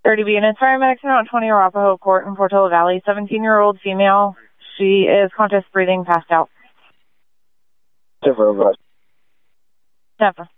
30B units, paramedics are on 20 Arapahoe Court in Portola Valley. 17-year-old female. She is conscious, breathing, passed out. Never.